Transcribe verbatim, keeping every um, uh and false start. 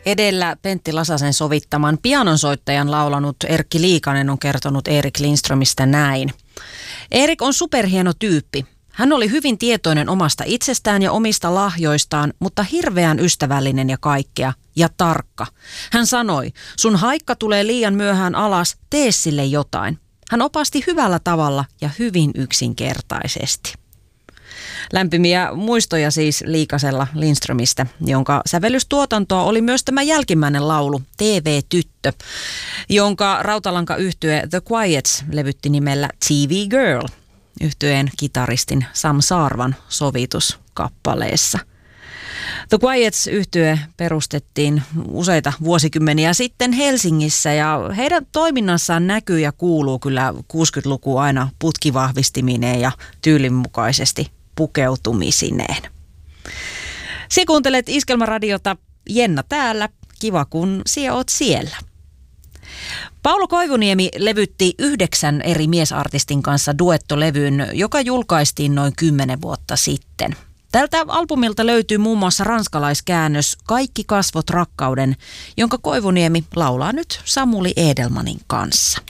Edellä Pentti Lasasen sovittaman pianonsoittajan laulanut Erkki Liikanen on kertonut Erik Lindströmistä näin. Erik on superhieno tyyppi. Hän oli hyvin tietoinen omasta itsestään ja omista lahjoistaan, mutta hirveän ystävällinen ja kaikkea. Ja tarkka. Hän sanoi, sun haikka tulee liian myöhään alas, tee sille jotain. Hän opasti hyvällä tavalla ja hyvin yksinkertaisesti. Lämpimiä muistoja siis Liikasella Lindströmistä, jonka sävellystuotantoa oli myös tämä jälkimmäinen laulu T V-tyttö, jonka rautalankayhtye The Quiets levytti nimellä T V Girl, yhtyeen kitaristin Sam Saarvan sovituskappaleessa. The Quiets-yhtye perustettiin useita vuosikymmeniä sitten Helsingissä ja heidän toiminnassaan näkyy ja kuuluu kyllä kuusikymmentäluku aina putkivahvistimineen ja tyylinmukaisesti pukeutumisineen. Si kuuntelet Iskelmäradiota, Jenna täällä, kiva kun sie oot siellä. Paolo Koivuniemi levytti yhdeksän eri miesartistin kanssa duettolevyn, joka julkaistiin noin kymmenen vuotta sitten. Tältä albumilta löytyy muun muassa ranskalaiskäännös Kaikki kasvot rakkauden, jonka Koivuniemi laulaa nyt Samuli Edelmanin kanssa.